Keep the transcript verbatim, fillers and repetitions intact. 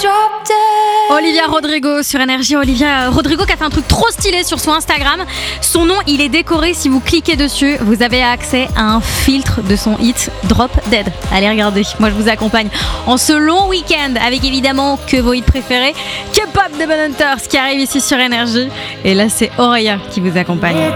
Olivia Rodrigo sur Énergie. Olivia Rodrigo qui a fait un truc trop stylé sur son Instagram. Son nom, il est décoré. Si vous cliquez dessus, vous avez accès à un filtre de son hit Drop Dead. Allez regarder, moi je vous accompagne en ce long week-end avec évidemment que vos hits préférés, K-pop de Bon Hunters qui arrive ici sur Énergie. Et là c'est Auréa qui vous accompagne.